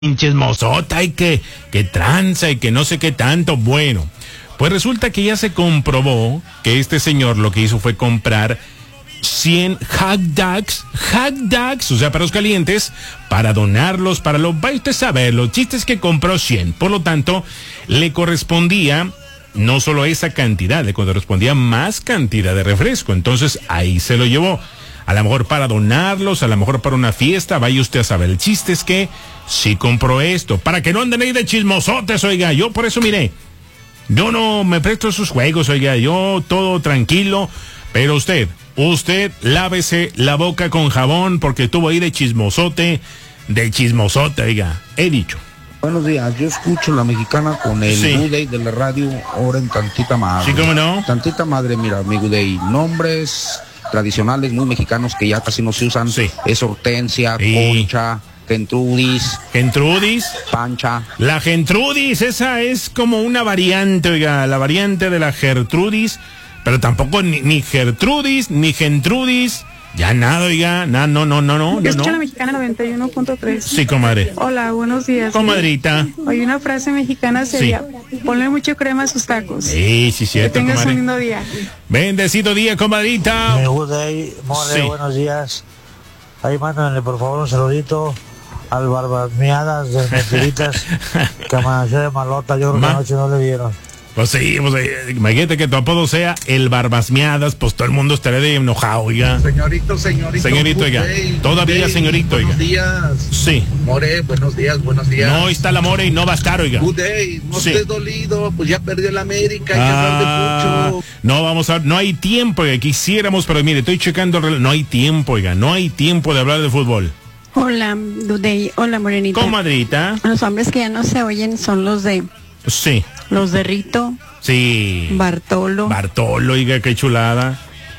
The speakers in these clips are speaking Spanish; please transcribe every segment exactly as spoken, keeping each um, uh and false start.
chismosota y que, que tranza y que no sé qué tanto. Bueno, pues resulta que ya se comprobó que este señor lo que hizo fue comprar cien hot dogs, hot dogs, o sea, perros calientes, para donarlos, para los, vaya usted a saber, los chistes que compró cien. Por lo tanto, le correspondía no solo esa cantidad, le correspondía más cantidad de refresco. Entonces, ahí se lo llevó. A lo mejor para donarlos, a lo mejor para una fiesta, vaya usted a saber. El chiste es que sí compró esto, para que no anden ahí de chismosotes, oiga. Yo por eso, mire, yo no me presto esos juegos, oiga. Yo todo tranquilo, pero usted, usted lávese la boca con jabón porque estuvo ahí de chismosote, de chismosote, oiga. He dicho. Buenos días, yo escucho La Mexicana con el Sí. Good Day de la radio, ahora en Tantita Madre. Sí, ¿cómo no? Tantita Madre, mira, mi Good Day, nombres tradicionales muy mexicanos que ya casi no se usan. Sí. Es Hortensia, Sí. Concha, Gentrudis, Gentrudis. Pancha. La Gentrudis, esa es como una variante, oiga, la variante de la Gertrudis, pero tampoco ni, ni Gertrudis, ni Gentrudis, ya nada, oiga, nada, no, no, no, no, no, Escucha La no. Mexicana noventa y uno punto tres. Sí, comadre. Hola, buenos días. Comadrita. Hoy una frase mexicana sería, ponle mucho crema a sus tacos. Sí, sí, Que cierto, tengas un comadre. lindo día. Bendecido día, comadrita. Mi Good Day, More, Sí. buenos días. Ahí mándenle por favor un saludito al Barbas Miadas de Mentiritas, que amaneció de malota, yo creo que Ma- anoche no le vieron. Pues sí, pues eh, imagínate que tu apodo sea el Barbasmeadas, pues todo el mundo estaría de enojado, oiga. Señorito, señorito. Señorito, good oiga. day, Todavía, good day, señorito, oiga. Buenos días. Sí. More, buenos días, buenos días. No está la more y no va a estar, oiga. Good day, no Sí. estés dolido, pues ya perdió el América, hay que hablar Ah, de mucho. no vamos a, no hay tiempo, oiga, quisiéramos, pero mire, estoy checando, el reloj, no hay tiempo, oiga, no hay tiempo de hablar de fútbol. Hola, Good Day. Hola, Morenita. Comadrita. Los hombres que ya no se oyen son los de Sí, los de Rito, sí. Bartolo, Bartolo, oiga, qué chulada.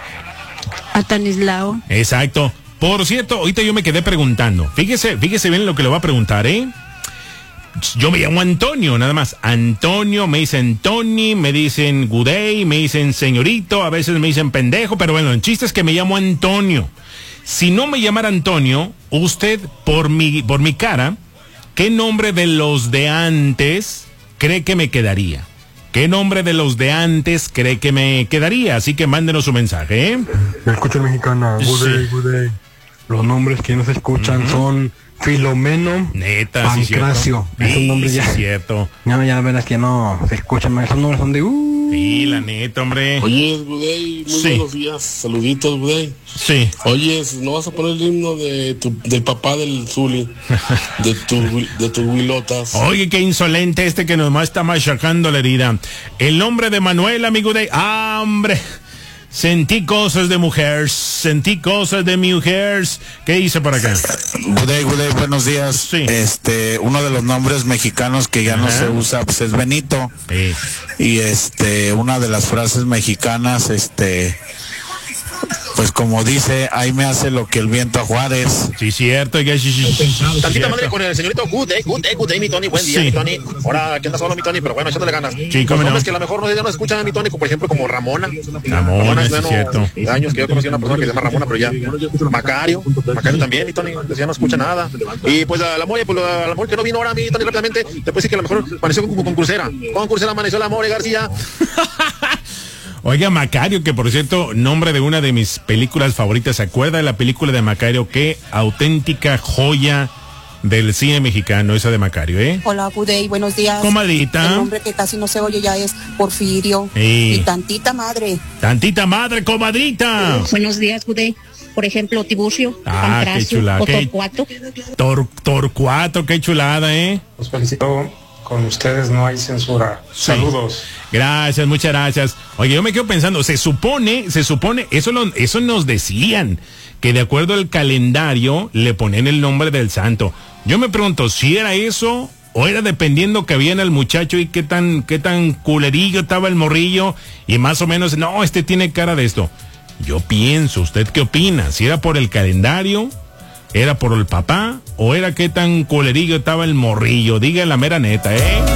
Atanislao. Exacto. Por cierto, ahorita yo me quedé preguntando. Fíjese, fíjese bien lo que le voy a preguntar, ¿eh? Yo me llamo Antonio, nada más. Antonio, me dicen Tony, me dicen Good Day, me dicen señorito, a veces me dicen pendejo, pero bueno, el chiste es que me llamo Antonio. Si no me llamara Antonio, usted, por mi, por mi cara, ¿qué nombre de los de antes cree que me quedaría? ¿Qué nombre de los de antes cree que me quedaría? Así que mándenos su mensaje, ¿eh? Yo escucho Mexicana, Good Sí. Day, Good Day. Los nombres que no se escuchan son Filomeno, Neta, sí, Pancracio. cierto. Esos Sí, nombres ya. sí, cierto. No, ya la verdad es que no se escuchan más. Esos nombres son de uh. Sí, la neta, hombre. Oye, Budey, muy Sí. buenos días. Saluditos, Budey. Sí. Oye, ¿no vas a poner el himno de tu, del papá del Zuli? De tu, de tus huilotas. Oye, qué insolente este que nomás está machacando la herida. El nombre de Manuel, amigo de... ¡Ah, hombre! Sentí cosas de mujeres, sentí cosas de mujeres. ¿Qué hice por acá? Good day, good day, buenos días. Sí. Este, uno de los nombres mexicanos que ya no Ajá. se usa, pues es Benito. Sí. Y este, una de las frases mexicanas, este, pues como dice, ahí me hace lo que el viento a Juárez. Sí, cierto. oiga, sí, sí, sí, sí, Tantita cierto. madre con el señorito Good Day, Good Day, Good Day, mi Tony, buen día, Sí. mi Tony. Ahora, ¿qué anda solo, mi Tony? Pero bueno, echándole ganas. Sí, Los cómo no. hombres que a lo mejor no, ya no escuchan a mi Tony, como, por ejemplo, como Ramona. Ramona, es sí, bueno, cierto. de años que yo conocí a una persona que se llama Ramona, pero ya. Macario, Macario también, mi Tony, ya no escucha nada. Y pues a la More, pues a la More que no vino ahora, mi Tony, rápidamente, te puedo decir que a lo mejor amaneció con, con Crucera. Con Crucera amaneció la More García. Oiga, Macario, que por cierto, nombre de una de mis películas favoritas. ¿Se acuerda de la película de Macario? Qué auténtica joya del cine mexicano, esa de Macario, ¿eh? Hola, Good Day, buenos días. Comadrita. El nombre que casi no se oye ya es Porfirio. Sí. Y Tantita Madre. Tantita madre, comadrita. Buenos días, Good Day. Por ejemplo, Tiburcio, Ah, qué Pancracio chula, o qué- Torcuato. Tor, Torcuato, qué chulada, ¿eh? Los felicito. Con ustedes no hay censura. Sí. Saludos. Gracias, muchas gracias. Oye, yo me quedo pensando, se supone, se supone, eso lo, eso nos decían, que de acuerdo al calendario le ponen el nombre del santo. Yo me pregunto si era eso o era dependiendo que había en el muchacho y qué tan, qué tan culerillo estaba el morrillo y más o menos, no, este tiene cara de esto. Yo pienso, ¿usted qué opina? Si era por el calendario, era por el papá o era qué tan culerillo estaba el morrillo. Diga la mera neta, ¿eh?